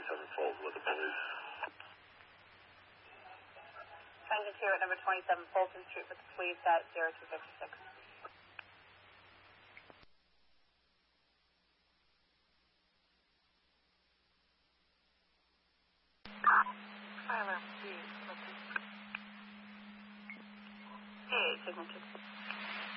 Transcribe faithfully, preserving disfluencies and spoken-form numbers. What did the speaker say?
twenty-seven Fulton with the police. Engine two at number twenty-seven Fulton Street with the police at zero two six six. Fire alarm, please. Hey, signal two.